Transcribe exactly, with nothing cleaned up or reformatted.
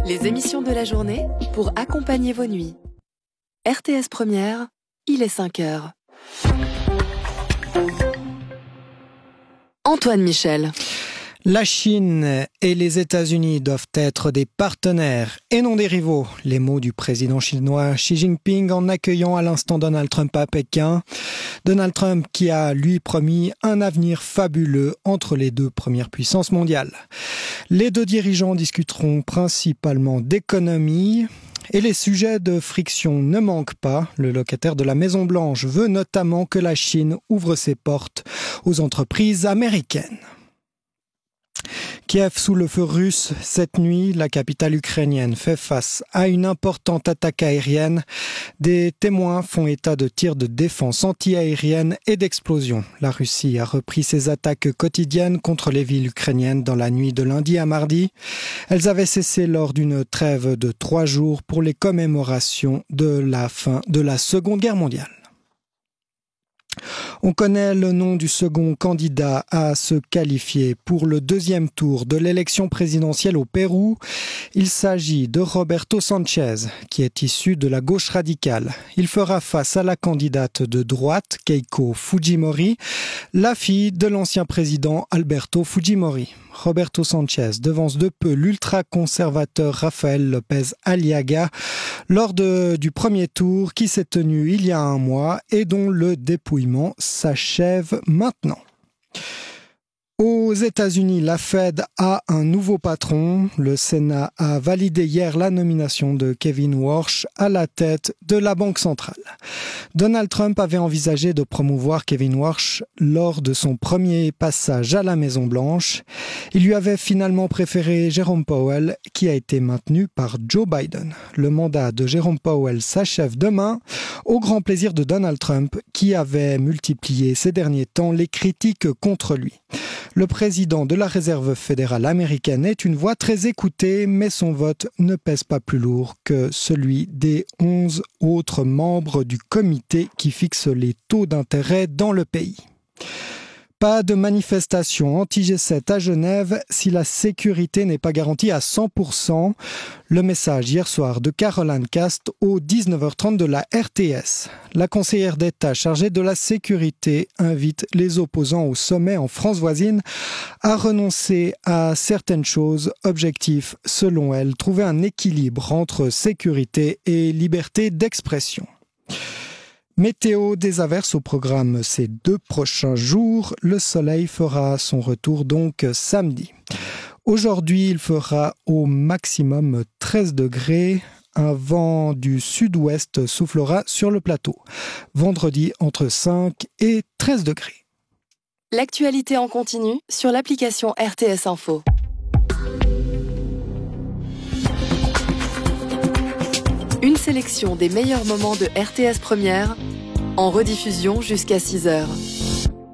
Les émissions de la journée pour accompagner vos nuits. R T S Première, il est cinq heures. Antoine Michel. La Chine et les États-Unis doivent être des partenaires et non des rivaux. Les mots du président chinois Xi Jinping en accueillant à l'instant Donald Trump à Pékin. Donald Trump qui a lui promis un avenir fabuleux entre les deux premières puissances mondiales. Les deux dirigeants discuteront principalement d'économie. Et les sujets de friction ne manquent pas. Le locataire de la Maison-Blanche veut notamment que la Chine ouvre ses portes aux entreprises américaines. Kiev sous le feu russe. Cette nuit, la capitale ukrainienne fait face à une importante attaque aérienne. Des témoins font état de tirs de défense anti-aérienne et d'explosions. La Russie a repris ses attaques quotidiennes contre les villes ukrainiennes dans la nuit de lundi à mardi. Elles avaient cessé lors d'une trêve de trois jours pour les commémorations de la fin de la Seconde Guerre mondiale. On connaît le nom du second candidat à se qualifier pour le deuxième tour de l'élection présidentielle au Pérou. Il s'agit de Roberto Sanchez, qui est issu de la gauche radicale. Il fera face à la candidate de droite, Keiko Fujimori, la fille de l'ancien président Alberto Fujimori. Roberto Sanchez devance de peu l'ultra-conservateur Rafael López Aliaga lors de, du premier tour qui s'est tenu il y a un mois et dont le dépouillement s'achève maintenant. Aux États-Unis, la Fed a un nouveau patron. Le Sénat a validé hier la nomination de Kevin Warsh à la tête de la Banque centrale. Donald Trump avait envisagé de promouvoir Kevin Warsh lors de son premier passage à la Maison-Blanche. Il lui avait finalement préféré Jerome Powell, qui a été maintenu par Joe Biden. Le mandat de Jerome Powell s'achève demain, au grand plaisir de Donald Trump, qui avait multiplié ces derniers temps les critiques contre lui. Le président de la Réserve fédérale américaine est une voix très écoutée, mais son vote ne pèse pas plus lourd que celui des onze autres membres du comité qui fixe les taux d'intérêt dans le pays. Pas de manifestation anti-G sept à Genève si la sécurité n'est pas garantie à cent pour cent. Le message hier soir de Caroline Cast au dix-neuf heures trente de la R T S. La conseillère d'État chargée de la sécurité invite les opposants au sommet en France voisine à renoncer à certaines choses. Objectif, selon elle, trouver un équilibre entre sécurité et liberté d'expression. Météo, des averses au programme ces deux prochains jours. Le soleil fera son retour donc samedi. Aujourd'hui, il fera au maximum treize degrés. Un vent du sud-ouest soufflera sur le plateau. Vendredi, entre cinq et treize degrés. L'actualité en continu sur l'application R T S Info. Une sélection des meilleurs moments de R T S Première en rediffusion jusqu'à six heures.